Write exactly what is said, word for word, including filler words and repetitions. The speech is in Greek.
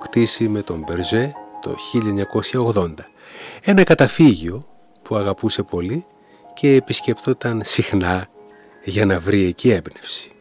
κτίσει με τον Μπερζέ το χίλια εννιακόσια ογδόντα. Ένα καταφύγιο που αγαπούσε πολύ και επισκεπτόταν συχνά για να βρει εκεί έμπνευση.